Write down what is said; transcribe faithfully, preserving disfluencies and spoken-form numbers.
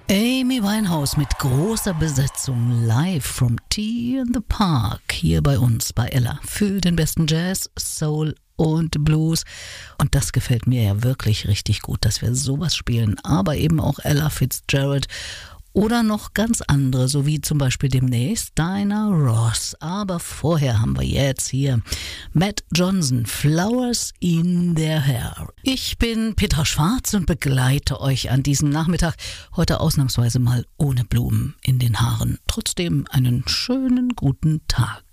Amy Winehouse mit großer Besetzung live from Tea in the Park hier bei uns bei Ella für den besten Jazz, Soul und Blues. Und das gefällt mir ja wirklich richtig gut, dass wir sowas spielen, aber eben auch Ella Fitzgerald oder noch ganz andere, so wie zum Beispiel demnächst Diana Ross. Aber vorher haben wir jetzt hier Matt Johnson, Flowers in Their Hair. Ich bin Petra Schwarz und begleite euch an diesem Nachmittag, heute ausnahmsweise mal ohne Blumen in den Haaren. Trotzdem einen schönen guten Tag.